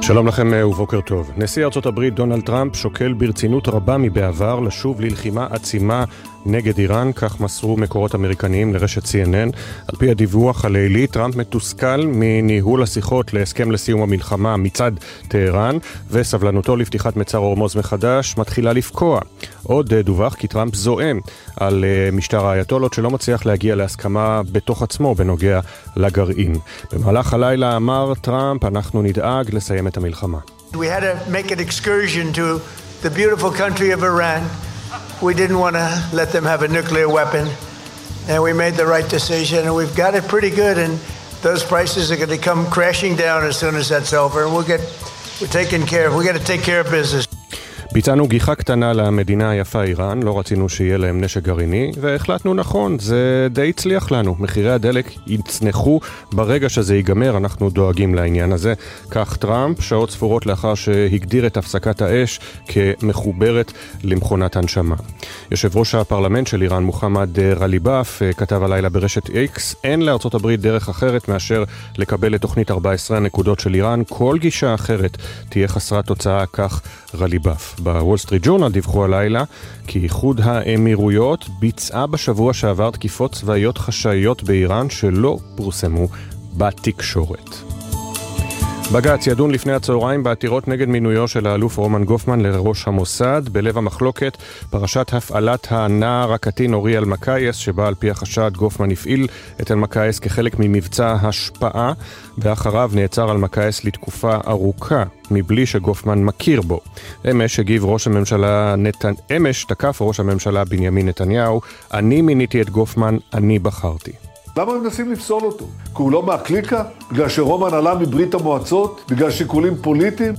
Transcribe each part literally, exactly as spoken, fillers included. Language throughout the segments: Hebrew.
שלום לכם ובוקר טוב. נשיא ארצות הברית דונלד טראמפ שוקל ברצינות רבה מבעבר לשוב ללחימה עצימה נגד איראן, כך מסרו מקורות אמריקניים לרשת סי אן אן. על פי הדיווח הלילי, טראמפ מתוסכל מניהול השיחות להסכם לסיום המלחמה מצד טהרן, וסבלנותו לפתיחת מצר הורמוז מחדש מתחילה לפקוע. עוד דווח כי טראמפ זועם על משטר האייתולות שלא מצליח להגיע להסכמה בתוך עצמו בנוגע לגרעין. במהלך הלילה אמר טראמפ, אנחנו נדאג לסיים את המלחמה. We had to make an excursion to the beautiful country of Iran. We didn't want to let them have a nuclear weapon, and we made the right decision, and we've got it pretty good, and those prices are going to come crashing down as soon as that's over, and we'll get, we're taking care of, we got to take care of business. ביצענו גיחה קטנה למדינה היפה איראן, לא רצינו שיהיה להם נשק גרעיני, והחלטנו נכון, זה די הצליח לנו. מחירי הדלק יצנחו ברגע שזה ייגמר, אנחנו דואגים לעניין הזה. כך טראמפ, שעות ספורות לאחר שהגדיר את הפסקת האש כמחוברת למכונת הנשמה. יושב ראש הפרלמנט של איראן, מוחמד רליבאף, כתב הלילה ברשת איקס, אין לארצות הברית דרך אחרת מאשר לקבל את תוכנית ארבע עשרה הנקודות של איראן, כל גישה אחרת תהיה חסרת תוצאה, כך רליבאף. בוול סטריט ג'ורנל דיווחו הלילה כי איחוד האמירויות ביצעה בשבוע שעבר תקיפות צבאיות חשאיות באיראן שלא פורסמו בתקשורת. בג"ץ ידון לפני הצהריים בעתירות נגד מינויו של האלוף רומן גופמן לראש המוסד. בלב המחלוקת פרשת הפעלת הנער הקטין אורי אלמקייס, שבה על פי החשד גופמן הפעיל את אלמקייס כחלק ממבצע השפעה, ואחריו נעצר אלמקייס לתקופה ארוכה מבלי שגופמן מכיר בו. אמש הגיב ראש הממשלה נתן... אמש תקף ראש הממשלה בנימין נתניהו, אני מיניתי את גופמן, אני בחרתי. למה הם מנסים לפסול אותו? כי הוא לא מהקליקה? בגלל שרומן עלה מברית המועצות? בגלל שיקולים פוליטיים?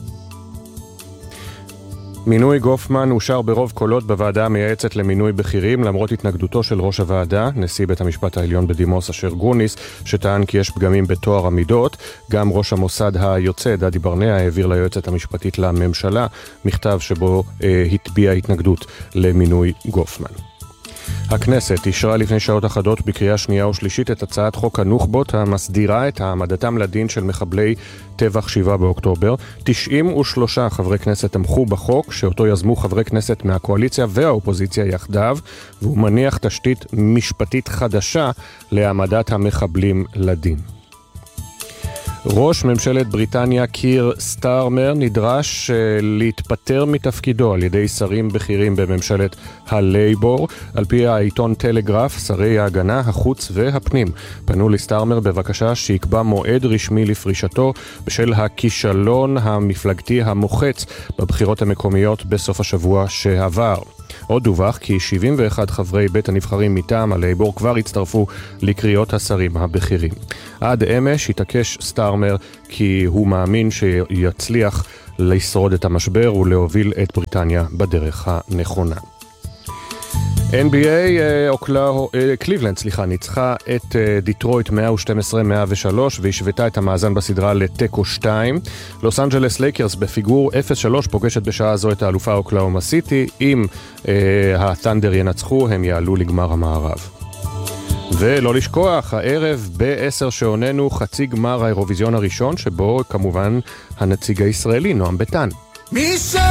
מינוי גופמן אושר ברוב קולות בוועדה המייעצת למינוי בכירים, למרות התנגדותו של ראש הוועדה, נשיא בית המשפט העליון בדימוס אשר גרוניס, שטען כי יש פגמים בתואר המידות. גם ראש המוסד היוצא, דדי ברנע, העביר ליועצת המשפטית לממשלה מכתב שבו אה, התביע התנגדות למינוי גופמן. הכנסת אישרה לפני שעות אחדות בקריאה שנייה ושלישית את הצעת חוק הנוח'בות המסדירה את העמדתם לדין של מחבלי טבח שבעה באוקטובר. תשעים ושלושה חברי כנסת תמכו בחוק, שאותו יזמו חברי כנסת מהקואליציה והאופוזיציה יחדיו, והוא מניח תשתית משפטית חדשה להעמדת המחבלים לדין. ראש ממשלת בריטניה קיר סטארמר נדרש להתפטר מתפקידו על ידי שרים בכירים בממשלת הלייבור. על פי העיתון טלגרף, שרי ההגנה, החוץ והפנים פנו לסטארמר בבקשה שיקבע מועד רשמי לפרישתו בשל הכישלון המפלגתי המוחץ בבחירות המקומיות בסוף השבוע שעבר. עוד דווח כי שבעים ואחד חברי בית הנבחרים מטעם הלייבור כבר הצטרפו לקריאות השרים הבכירים. עד אמש התעקש סטארמר כי הוא מאמין שיצליח לשרוד את המשבר ולהוביל את בריטניה בדרך הנכונה. אן בי איי קליבלנד, סליחה, ניצחה את דיטרויט מאה ושתים עשרה מאה ושלוש והשוותה את המאזן בסדרה לטקו שתיים. לוס אנג'לס לייקרס בפיגור אפס שלוש פוגשת בשעה זו את האלופה אוקלהומה סיטי. אם הת'נדר ינצחו הם יעלו לגמר המערב. ולא לשכוח, הערב בעשר שעוננו חצי גמר האירוויזיון הראשון, שבו כמובן הנציג הישראלי נועם ביטן. מישל,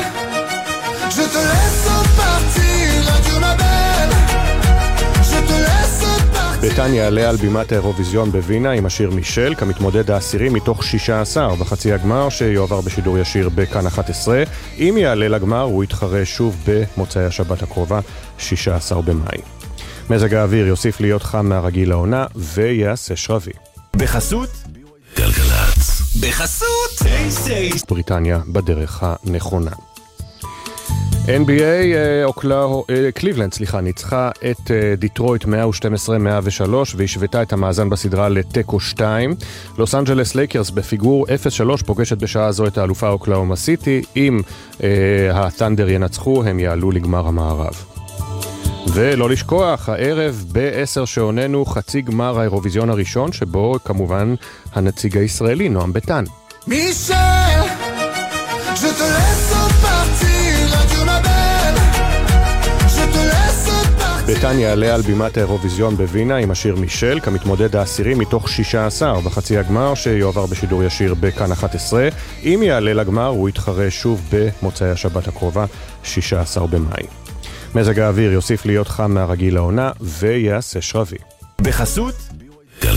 je te laisse partir, adieu ma belle, je te laisse partir. ביטן יעלה על בימת האירוויזיון בווינה עם השיר מישל כמתמודד העשירי מתוך שישה עשר בחצי הגמר, שיועבר בשידור ישיר בכאן אחת עשרה. אם יעלה לגמר הוא יתחרה שוב במוצאי השבת הקרובה, שישה עשר במאי. מזג האוויר יוסיף להיות חם מהרגיל לעונה ויעשה שרבי. בחסות גלגלצ, בחסות בריטניה בדרך הנכונה. אן בי איי קליבלנד, סליחה, ניצחה את דיטרויט מאה ושתים עשרה מאה ושלוש והשוותה את המאזן בסדרה לטקו שתיים. לוס אנג'לס לייקרס בפיגור אפס שלוש פוגשת בשעה זו את האלופה אוקלהומה סיטי. אם הת'נדר ינצחו הם יעלו לגמר המערב. ולא לשכוח, הערב בעשר שעוננו חצי גמר האירוויזיון הראשון, שבו כמובן הנציג הישראלי נועם ביטן. מישל, je te laisse partir, adieu ma belle, je te laisse partir. ביטן יעלה על בימת האירוויזיון בווינה עם השיר מישל כמתמודד העשירי מתוך שישה עשר בחצי הגמר שיועבר בשידור ישיר בכאן אחת עשרה. אם יעלה לגמר הוא יתחרה שוב במוצאי השבת הקרובה, שישה עשר במאי. מזג האוויר יוסיף להיות חם מהרגיל לעונה ויעשה שרבי. בחסות